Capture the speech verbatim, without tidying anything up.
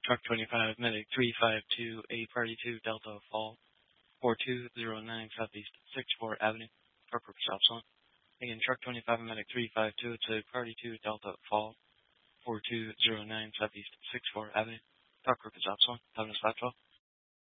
Truck twenty-five, Medic three five two, A Party two, Delta Fall, four two zero nine Southeast sixth Floor Avenue, Truck Group Stop Sign. Again, Truck twenty-five, Medic three five two, it's a Party two, Delta Fall, four two zero nine Southeast sixth Floor Avenue, Truck Group Stop Sign, Thomas Latwell.